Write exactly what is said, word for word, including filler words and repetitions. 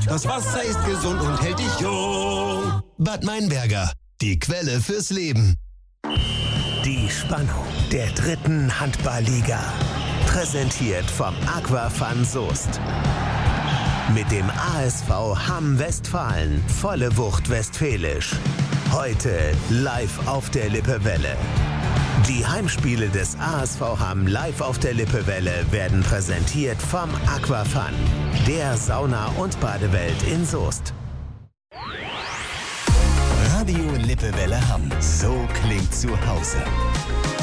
Das Wasser ist gesund und hält dich jung. Bad Meinberger, die Quelle fürs Leben. Die Spannung der dritten Handballliga. Präsentiert vom Aquafun Soest. Mit dem A S V Hamm Westfalen. Volle Wucht westfälisch. Heute live auf der Lippewelle. Die Heimspiele des A S V Hamm live auf der Lippewelle werden präsentiert vom Aquafun, der Sauna- und Badewelt in Soest. Radio Lippewelle Hamm. So klingt zu Hause.